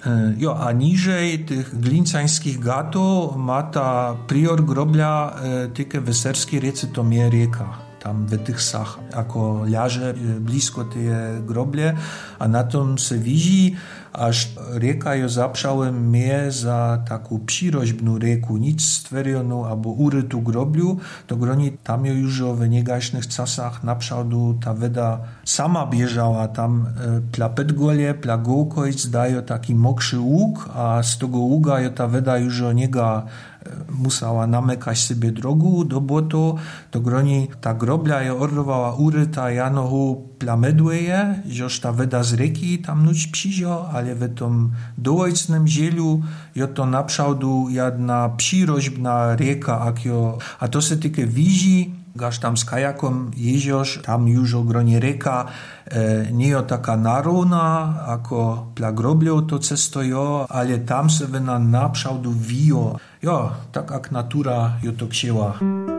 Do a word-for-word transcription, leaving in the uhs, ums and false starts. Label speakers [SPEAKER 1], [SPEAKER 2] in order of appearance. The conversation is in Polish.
[SPEAKER 1] Jo, a niżej tych glincańskich gatów ma ta prior grobla tylko w Serskiej Riece to mnie rieka. Tam w tych sach, jako leży blisko tej groble, a na tym se widzi, aż rieka jo zaprzałem mnie za taką przyroźbną rieku, nic stworioną albo urytą grobliu, to groni tam jo już w niegaśnych czasach naprzałdu ta woda sama bieżała, tam pla Pedgole, pla Gołkojc dają taki mokrzy łuk, a z tego ługa jo ta woda już o niega musała namykać sobie drogu do błoto, to groni ta grobla je orwała uryta janohu plamedłeje, żeż ta woda z rzeki tam nuć przyzio, ale w tym dołojcnym zielu jo to naprzałdu jedna przyroźbna rieka, akio, a to se tylko widzi, gaż tam z kajakom jeziorz, tam już o gronie reka, e, nie jo taka narówna, ako pla groblio to cesto jo, ale tam se wena naprzałdu wijo. Jo, tak jak natura jo to księła.